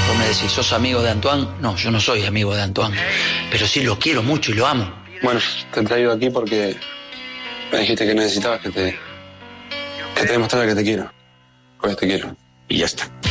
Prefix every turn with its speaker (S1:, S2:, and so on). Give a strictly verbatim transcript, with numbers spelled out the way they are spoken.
S1: Vos me decís, ¿sos amigo de Antoine? No, yo no soy amigo de Antoine. Pero sí lo quiero mucho y lo amo.
S2: Bueno, te he traído aquí porque me dijiste que necesitabas que te... que te demostrara que te quiero. Pues te quiero. Y ya está.